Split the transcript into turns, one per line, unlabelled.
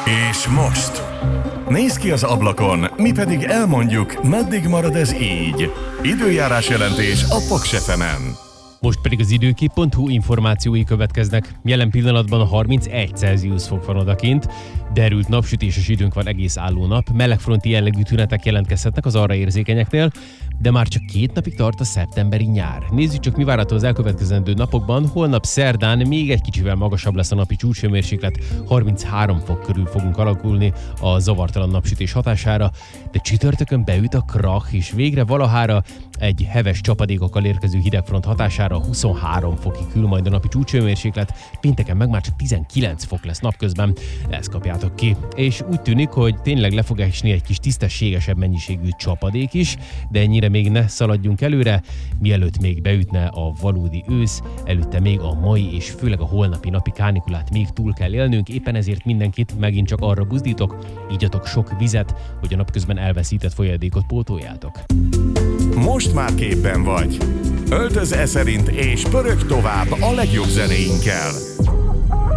És most? Nézz ki az ablakon, mi pedig elmondjuk, meddig marad ez így. Időjárás jelentés a Paks FM-en.
Most pedig az időkép.hu információi következnek. Jelen pillanatban 31 Celsius fok van odakint, derült napsütéses időnk van egész álló nap, melegfronti jellegű tünetek jelentkezhetnek az arra érzékenyeknél, de már csak 2 napig tart a szeptemberi nyár. Nézzük csak, mi várható az elkövetkezendő napokban. Holnap szerdán még egy kicsivel magasabb lesz a napi csúcshőmérséklet, 33 fok körül fogunk alakulni a zavartalan napsütés hatására, de csütörtökön beüt a krach, és végre valahára egy heves csapadékokkal érkező hidegfront hatására 23 fokig hűl majd a napi csúcshőmérséklet, pénteken meg már csak 19 fok lesz napközben, ezt kapjátok ki. És úgy tűnik, hogy tényleg le fog esni egy kis tisztességesebb mennyiségű csapadék is, de ennyire még ne szaladjunk előre, mielőtt még beütne a valódi ősz, előtte még a mai és főleg a holnapi napi kánikulát még túl kell élnünk, éppen ezért mindenkit megint csak arra buzdítok, igyatok sok vizet, hogy a napközben elveszített folyadékot pótoljátok.
Most már képben vagy. Öltöz e szerint és pörög tovább a legjobb zenéinkkel.